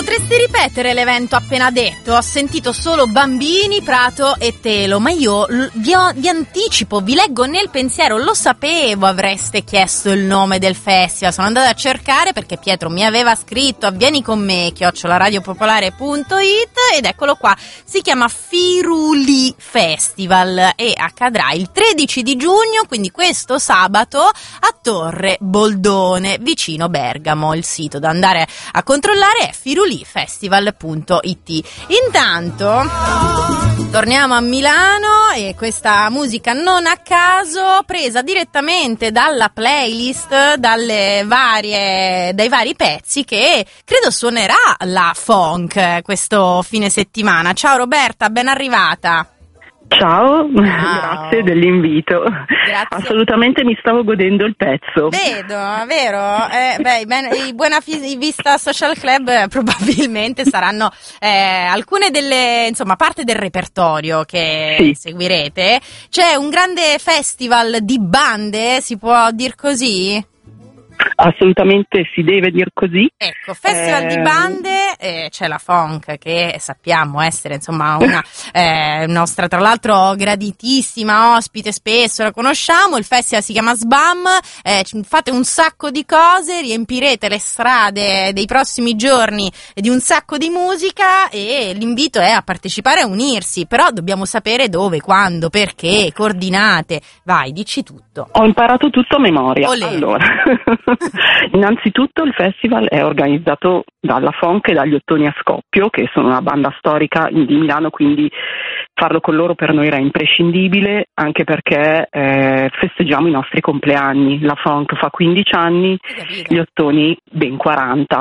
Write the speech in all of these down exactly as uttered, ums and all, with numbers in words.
Potresti ripetere l'evento appena detto? Ho sentito solo bambini, prato e telo, ma io vi, ho, vi anticipo, vi leggo nel pensiero, lo sapevo avreste chiesto il nome del festival, sono andata a cercare perché Pietro mi aveva scritto avvieni con me, chiocciolaradiopopolare punto it, ed eccolo qua, si chiama Firuli Festival e accadrà il tredici di giugno, quindi questo sabato a Torre Boldone, vicino Bergamo. Il sito da andare a controllare è firulifestival punto it. Intanto torniamo a Milano e questa musica non a caso presa direttamente dalla playlist, dalle varie, dai vari pezzi che credo suonerà la funk questo fine settimana. Ciao Roberta, ben arrivata. Ciao, wow. Grazie dell'invito. Grazie. Assolutamente mi stavo godendo il pezzo. Vedo, vero? Eh, beh, ben, i Buena Vista Social Club eh, probabilmente saranno eh, alcune delle, insomma, parte del repertorio che sì. seguirete. C'è un grande festival di bande, si può dir così? Assolutamente si deve dir così. Ecco, festival eh... di bande, eh, c'è la funk che sappiamo essere insomma una eh, nostra tra l'altro graditissima ospite, spesso la conosciamo, il festival si chiama SBAM, eh, fate un sacco di cose, riempirete le strade dei prossimi giorni di un sacco di musica e l'invito è a partecipare e a unirsi, però dobbiamo sapere dove, quando, perché, coordinate, vai, dici tutto. Ho imparato tutto a memoria. Olè. Allora, innanzitutto il festival è organizzato dalla Funk e dagli Ottoni a Scoppio, che sono una banda storica di Milano, quindi farlo con loro per noi era imprescindibile, anche perché eh, festeggiamo i nostri compleanni. La Funk fa quindici anni, gli Ottoni ben quaranta,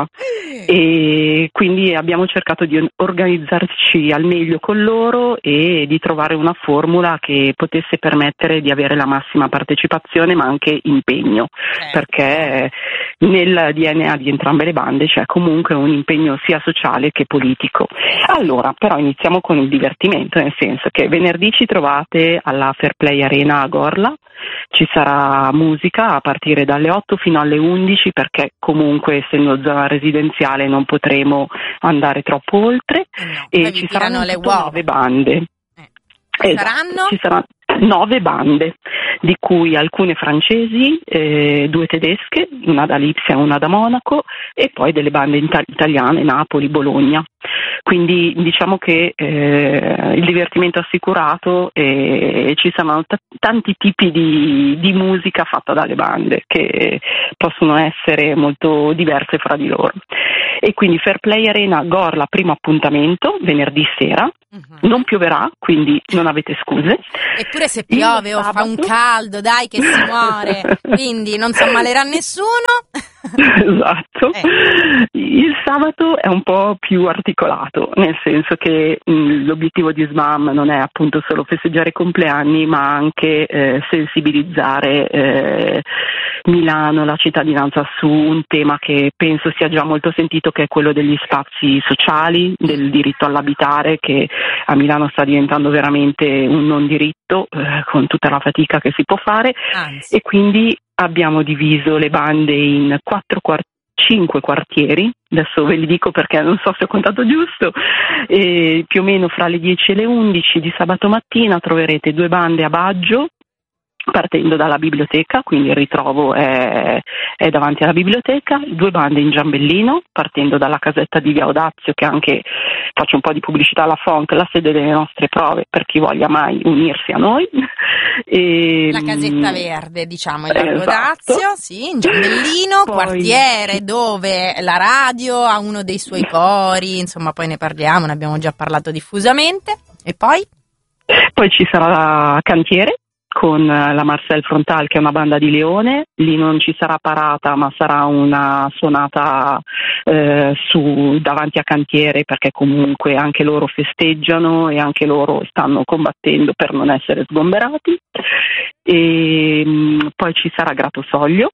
e quindi abbiamo cercato di organizzarci al meglio con loro e di trovare una formula che potesse permettere di avere la massima partecipazione ma anche impegno, perché nel D N A di entrambe le bande c'è comunque un impegno sia sociale che politico. Allora, però iniziamo con il divertimento, nel senso che venerdì ci trovate alla Fair Play Arena a Gorla, ci sarà musica a partire dalle otto fino alle undici, perché comunque essendo zona residenziale non potremo andare troppo oltre, no, e ci saranno le nove bande. Eh. Esatto, saranno? Ci saranno nove bande, di cui alcune francesi, eh, due tedesche, una da Lipsia e una da Monaco, e poi delle bande ita- italiane, Napoli, Bologna. Quindi diciamo che eh, il divertimento è assicurato e ci saranno t- tanti tipi di, di musica fatta dalle bande che possono essere molto diverse fra di loro. E quindi Fair Play Arena Gorla, primo appuntamento, venerdì sera. Uh-huh. Non pioverà, quindi non avete scuse. Eppure se piove o fa un caldo, dai che si muore, quindi non si ammalerà nessuno. Esatto. Eh. Il sabato è un po' più articolato, nel senso che mh, l'obiettivo di SBAM non è appunto solo festeggiare i compleanni, ma anche eh, sensibilizzare eh, Milano, la cittadinanza, su un tema che penso sia già molto sentito, che è quello degli spazi sociali, del diritto all'abitare, che a Milano sta diventando veramente un non diritto, eh, con tutta la fatica che si può fare. Anzi. E quindi abbiamo diviso le bande in quattro quartieri, cinque quartieri, adesso ve li dico perché non so se ho contato giusto, e più o meno fra le dieci e le undici di sabato mattina troverete due bande a Baggio, partendo dalla biblioteca, quindi il ritrovo è, è davanti alla biblioteca, due bande in Giambellino, partendo dalla casetta di Via Audazio, che anche, faccio un po' di pubblicità alla Funk, la sede delle nostre prove per chi voglia mai unirsi a noi. E, la casetta verde, diciamo, in Via esatto. Audazio, sì, in Giambellino, poi, quartiere dove la radio ha uno dei suoi cori, insomma poi ne parliamo, ne abbiamo già parlato diffusamente. E poi? Poi ci sarà Cantiere, con la Marcel Frontal, che è una banda di Leone. Lì non ci sarà parata, ma sarà una suonata eh, su davanti a Cantiere, perché comunque anche loro festeggiano e anche loro stanno combattendo per non essere sgomberati. E mh, poi ci sarà Gratosoglio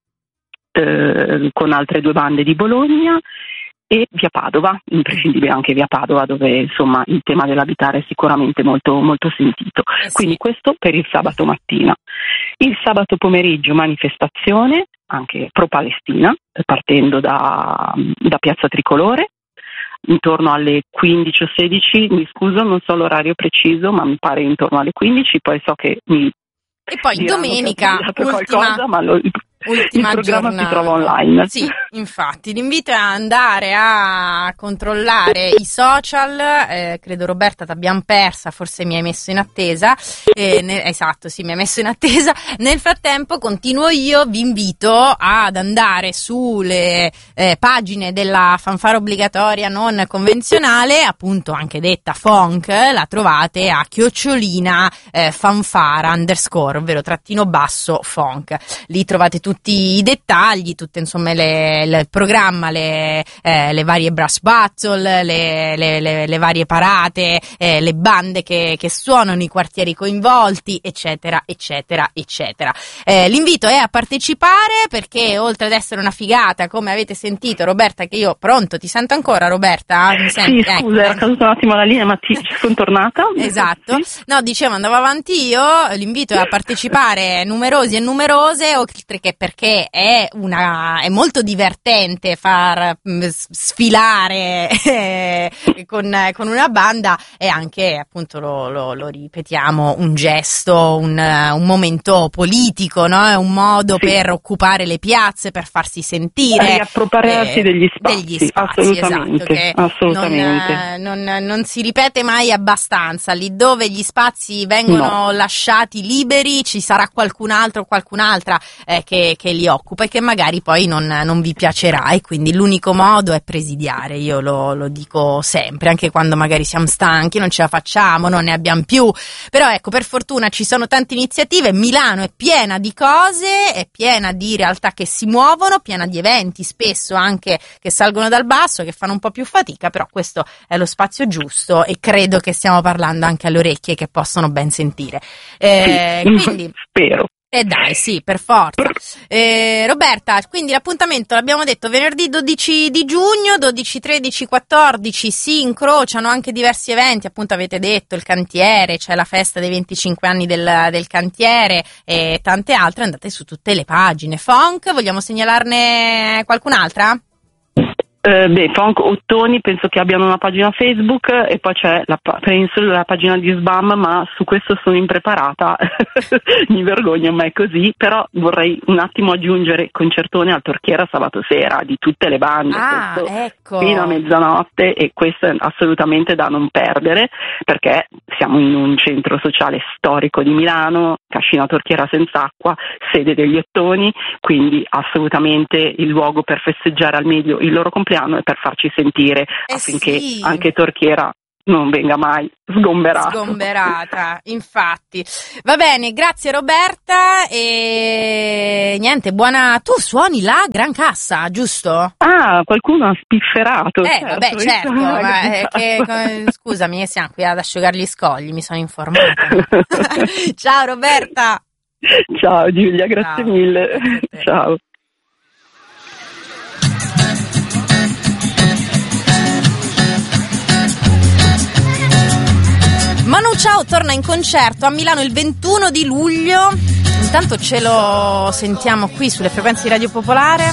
eh, con altre due bande di Bologna, e Via Padova, imprescindibile anche Via Padova, dove insomma il tema dell'abitare è sicuramente molto, molto sentito. Eh sì. Quindi questo per il sabato mattina. Il sabato pomeriggio manifestazione, anche pro-Palestina, partendo da, da Piazza Tricolore. intorno alle quindici o sedici, mi scuso, non so l'orario preciso, ma mi pare intorno alle quindici, poi so che mi e poi domenica ultima, qualcosa, ma lo, ultima il programma giornata. si trova online. Sì, infatti l'invito è a andare a controllare i social. Eh, credo Roberta ti abbiamo persa, forse mi hai messo in attesa. Eh, ne, esatto, sì, mi hai messo in attesa. Nel frattempo continuo io, vi invito ad andare sulle eh, pagine della fanfara obbligatoria non convenzionale, appunto anche detta funk, la trovate a chiocciolina eh, fanfara underscore, ovvero trattino basso funk. Lì trovate tutti i dettagli, tutte insomma le, il programma, le, eh, le varie brass battle, le, le, le, le varie parate, eh, le bande che, che suonano, i quartieri coinvolti, eccetera, eccetera, eccetera. Eh, l'invito è a partecipare perché oltre ad essere una figata, come avete sentito Roberta, che io pronto, ti sento ancora Roberta? Mi senti? Sì, scusa, ecco. Era caduta un attimo la linea, ma ti sono tornata. Esatto, no, dicevo, andavo avanti io, l'invito è a partecipare numerosi e numerose, oltre che perché è una è molto divertente far sfilare eh, con, con una banda, e anche appunto lo, lo, lo ripetiamo, un gesto, un, un momento politico, no? È un modo sì. per occupare le piazze, per farsi sentire, riappropriarsi eh, degli spazi, degli spazi, assolutamente, esatto, che assolutamente. Non, non, non si ripete mai abbastanza. Lì dove gli spazi vengono no. lasciati liberi ci sarà qualcun altro o qualcun'altra eh, che, che li occupa e che magari poi non, non vi piacerà, e quindi l'unico modo è presidiare. Io lo, lo dico sempre, anche quando magari siamo stanchi, non ce la facciamo, non ne abbiamo più, però ecco, per fortuna ci sono tante iniziative. Milano è piena di cose, è piena di realtà che si muovono, piena di eventi spesso anche che salgono dal basso, che fanno un po' più fatica, però questo è lo spazio giusto e credo che stiamo parlando anche alle orecchie che possono ben sentire. Eh, sì, quindi spero. Eh dai, sì, per forza. Eh, Roberta, quindi l'appuntamento l'abbiamo detto venerdì dodici di giugno, dodici, tredici, quattordici, si incrociano anche diversi eventi, appunto avete detto il cantiere, c'è la festa dei venticinque anni del, del cantiere e tante altre. Andate su tutte le pagine. Funk, vogliamo segnalarne qualcun'altra? Uh, beh, Funk Ottoni penso che abbiano una pagina Facebook, e poi c'è la penso la pagina di SBAM, ma su questo sono impreparata, mi vergogno, ma è così. Però vorrei un attimo aggiungere concertone al Torchiera sabato sera di tutte le bande, ah, ecco. fino a mezzanotte, e questo è assolutamente da non perdere perché siamo in un centro sociale storico di Milano, Cascina Torchiera Senz'Acqua, sede degli Ottoni, quindi assolutamente il luogo per festeggiare al meglio il loro compleanno e per farci sentire eh affinché sì. anche Torchiera non venga mai sgomberata. Sgomberata, infatti. Va bene, grazie Roberta, e niente, buona. Tu suoni la Gran Cassa, giusto? Ah, qualcuno ha spifferato. Eh, certo, vabbè, certo, ma è che, scusami, siamo qui ad asciugare gli scogli, mi sono informata. Ciao Roberta. Ciao Giulia, grazie Ciao. mille. Ciao. Manu Chao torna in concerto a Milano il ventuno di luglio. Intanto ce lo sentiamo qui sulle frequenze di Radio Popolare.